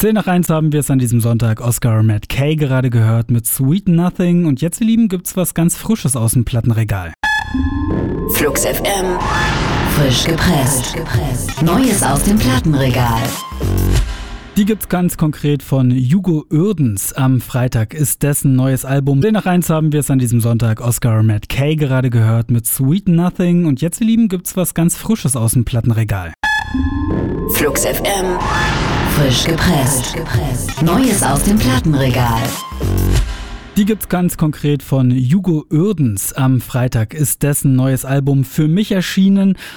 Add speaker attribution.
Speaker 1: 10 nach 1 haben wir es an diesem Sonntag. Oscar Matt Kay gerade gehört mit Sweet Nothing. Und jetzt, ihr Lieben, gibt's was ganz Frisches aus dem Plattenregal.
Speaker 2: Flux FM. Frisch gepresst. Neues aus dem Plattenregal.
Speaker 1: Die gibt's ganz konkret von Hugo Uerdens. Am Freitag ist dessen neues Album. 10 nach 1 haben wir es an diesem Sonntag. Oscar Matt Kay gerade gehört mit Sweet Nothing. Und jetzt, ihr Lieben, gibt's was ganz Frisches aus dem Plattenregal.
Speaker 2: Flux FM. Frisch gepresst. Neues aus dem Plattenregal.
Speaker 1: Die gibt's ganz konkret von Hugo Uerdens. Am Freitag ist dessen neues Album für mich erschienen